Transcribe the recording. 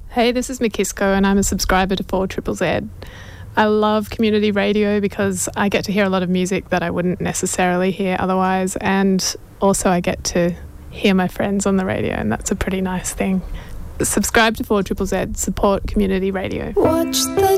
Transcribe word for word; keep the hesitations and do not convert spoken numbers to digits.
Hey, this is Mikisco and I'm a subscriber to four Z Z Z. I love community radio because I get to hear a lot of music that I wouldn't necessarily hear otherwise, and also I get to hear my friends on the radio, and that's a pretty nice thing. Subscribe to four Z Z Z, support community radio. Watch the